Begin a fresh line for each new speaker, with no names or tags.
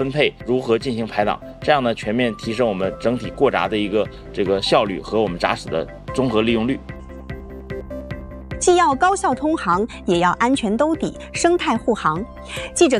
分配，如何进行排档，这样呢全面提升我们整体过闸的一个效率和我们闸室的综合利用率。
既要高效通航，也要安全兜底、生态护航。记者